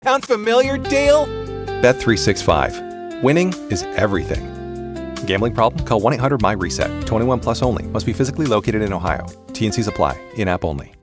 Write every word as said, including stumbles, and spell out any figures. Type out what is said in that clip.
Sound familiar, Dale? Bet three sixty-five. Winning is everything. Gambling problem? Call one eight hundred M Y RESET. twenty-one plus only. Must be physically located in Ohio. T N Cs apply. In-app only.